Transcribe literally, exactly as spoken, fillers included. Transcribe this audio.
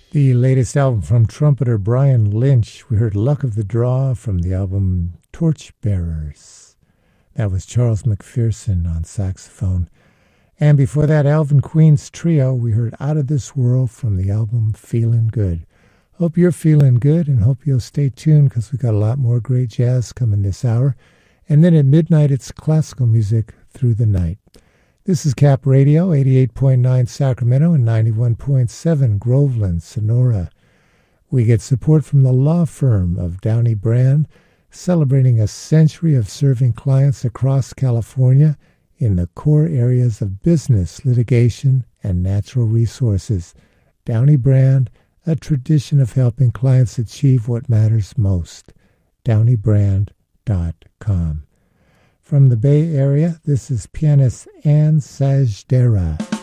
The latest album from trumpeter Brian Lynch. We heard Luck of the Draw from the album Torchbearers. That was Charles McPherson on saxophone. And before that, Alvin Queen's Trio. We heard Out of This World from the album Feeling Good. Hope you're feeling good and hope you'll stay tuned because we got a lot more great jazz coming this hour. And then at midnight, it's classical music through the night. This is Cap Radio, eighty-eight point nine Sacramento and ninety-one point seven Groveland, Sonora. We get support from the law firm of Downey Brand, celebrating a century of serving clients across California in the core areas of business, litigation, and natural resources. Downey Brand, a tradition of helping clients achieve what matters most. downey brand dot com. From the Bay Area, this is pianist Anne Sajdera.